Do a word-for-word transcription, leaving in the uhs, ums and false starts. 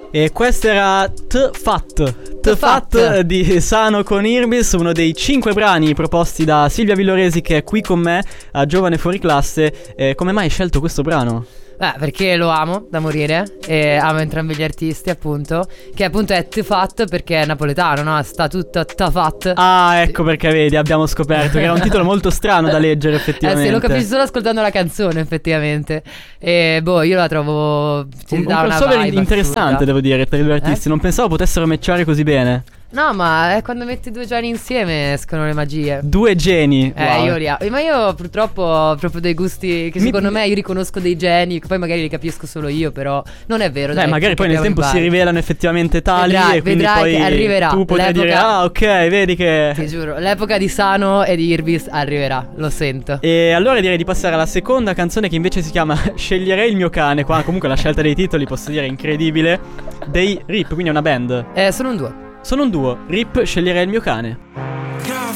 E questo era T-Fat T-Fat di Sano con Irbis, uno dei cinque brani proposti da Silvia Villoresi, che è qui con me a Giovane Fuori Classe. eh, Come mai hai scelto questo brano? Beh, perché lo amo da morire e amo entrambi gli artisti, appunto. Che appunto è T-Fat perché è napoletano, no? Sta tutto T-Fat. Ah, ecco perché vedi, abbiamo scoperto che era un titolo molto strano da leggere effettivamente. Eh sì, lo capisci solo ascoltando la canzone effettivamente. E boh, io la trovo Un, un crossover interessante, assurda. devo dire, per i due artisti. Eh? Non pensavo potessero matchare così bene. No, ma è quando metti due geni insieme escono le magie. Due geni. Eh, wow. io li amo. Ma io purtroppo ho proprio dei gusti che Mi- secondo me io riconosco dei geni, che poi magari li capisco solo io, però non è vero. Beh, dai, magari ci poi nel capiamo tempo in si vari. rivelano effettivamente tali. Vedrai, E quindi vedrai poi che arriverà. tu potrai L'epoca- dire: ah, ok, vedi che. Ti giuro, l'epoca di Sano e di Irbis arriverà, lo sento. E allora direi di passare alla seconda canzone, che invece si chiama Sceglierei il mio cane. Qua comunque la scelta dei titoli, posso dire, è incredibile. Dei R I P, quindi è una band. Eh, sono un duo. Sono un duo, R I P, Sceglierei il mio cane.